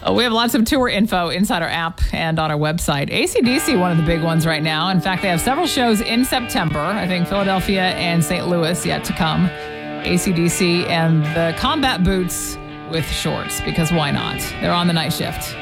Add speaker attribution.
Speaker 1: We have lots of tour info inside our app and on our website. AC/DC, one of the big ones right now. In fact, they have several shows in September. I think Philadelphia and St. Louis yet to come. AC/DC and the combat boots with shorts, because why not? They're on the night shift.